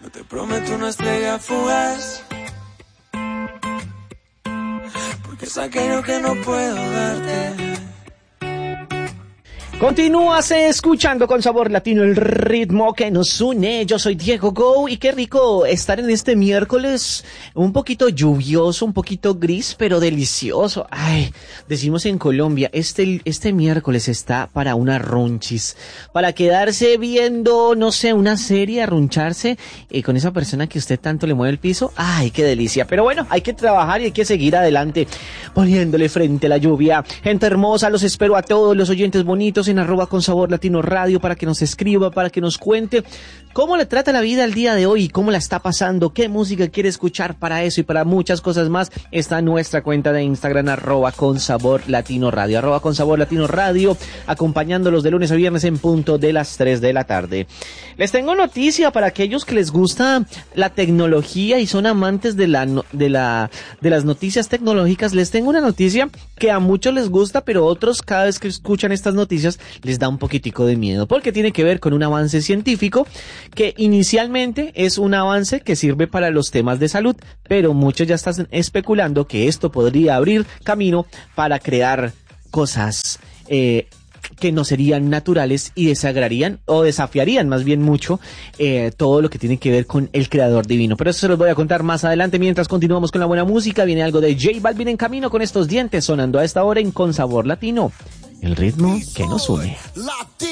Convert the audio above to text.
te prometo una estrella fugaz, porque es aquello que no puedo darte. Continúas escuchando con Sabor Latino, el ritmo que nos une. Yo soy Diego Go y qué rico estar en este miércoles un poquito lluvioso, un poquito gris, pero delicioso. Ay, decimos en Colombia, este miércoles está para una runchis, para quedarse viendo, no sé, una serie, arruncharse con esa persona que usted tanto le mueve el piso. Ay, qué delicia. Pero bueno, hay que trabajar y hay que seguir adelante, poniéndole frente a la lluvia. Gente hermosa, los espero a todos los oyentes bonitos en @ConSaborLatinoRadio para que nos escriba, para que nos cuente cómo le trata la vida el día de hoy, cómo la está pasando, qué música quiere escuchar. Para eso y para muchas cosas más está nuestra cuenta de Instagram @ConSaborLatinoRadio, @ConSaborLatinoRadio, acompañándolos de lunes a viernes en punto de las 3 de la tarde. Les tengo noticia para aquellos que les gusta la tecnología y son amantes de las noticias tecnológicas. Les tengo una noticia que a muchos les gusta, pero otros cada vez que escuchan estas noticias les da un poquitico de miedo, porque tiene que ver con un avance científico que inicialmente es un avance que sirve para los temas de salud, pero muchos ya están especulando que esto podría abrir camino para crear cosas que no serían naturales y desagrarían o desafiarían más bien mucho todo lo que tiene que ver con el creador divino. Pero eso se los voy a contar más adelante. Mientras continuamos con la buena música, viene algo de J Balvin en camino con estos dientes sonando a esta hora en Con Sabor Latino, el ritmo que nos une.